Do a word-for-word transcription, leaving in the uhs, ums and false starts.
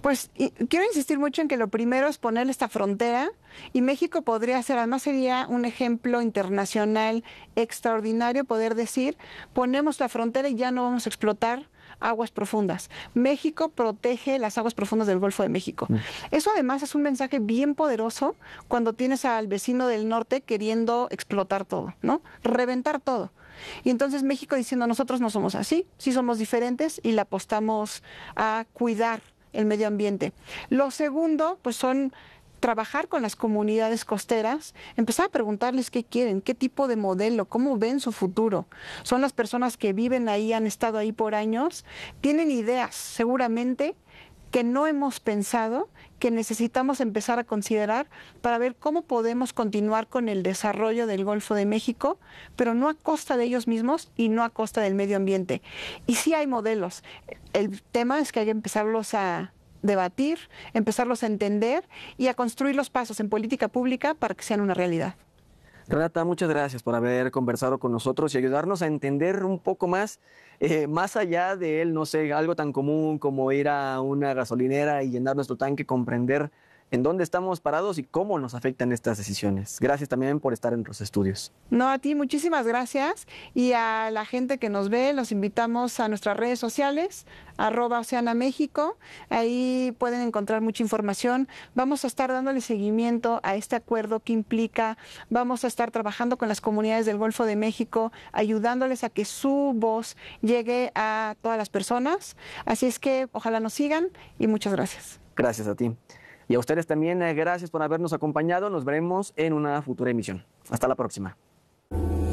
Pues y, quiero insistir mucho en que lo primero es poner esta frontera y México podría ser, además sería un ejemplo internacional extraordinario poder decir, ponemos la frontera y ya no vamos a explotar aguas profundas. México protege las aguas profundas del Golfo de México. Mm. Eso además es un mensaje bien poderoso cuando tienes al vecino del norte queriendo explotar todo, ¿no? Reventar todo. Y entonces México diciendo, nosotros no somos así, sí somos diferentes y le apostamos a cuidar el medio ambiente. Lo segundo, pues son trabajar con las comunidades costeras, empezar a preguntarles qué quieren, qué tipo de modelo, cómo ven su futuro. Son las personas que viven ahí, han estado ahí por años, tienen ideas seguramente que no hemos pensado, que necesitamos empezar a considerar para ver cómo podemos continuar con el desarrollo del Golfo de México, pero no a costa de ellos mismos y no a costa del medio ambiente. Y sí hay modelos. El tema es que hay que empezarlos a debatir, empezarlos a entender y a construir los pasos en política pública para que sean una realidad. Renata, muchas gracias por haber conversado con nosotros y ayudarnos a entender un poco más, eh, más allá de él, no sé, algo tan común como ir a una gasolinera y llenar nuestro tanque, comprender en dónde estamos parados y cómo nos afectan estas decisiones. Gracias también por estar en los estudios. No, a ti, muchísimas gracias. Y a la gente que nos ve, los invitamos a nuestras redes sociales, arroba Oceana México. Ahí pueden encontrar mucha información. Vamos a estar dándole seguimiento a este acuerdo que implica, vamos a estar trabajando con las comunidades del Golfo de México, ayudándoles a que su voz llegue a todas las personas. Así es que ojalá nos sigan y muchas gracias. Gracias a ti. Y a ustedes también, eh, gracias por habernos acompañado. Nos veremos en una futura emisión. Hasta la próxima.